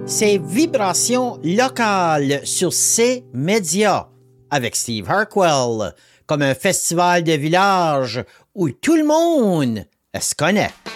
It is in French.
C'est Vibrations locales sur ces médias avec Steve Harquell, comme un festival de village où tout le monde se connaît.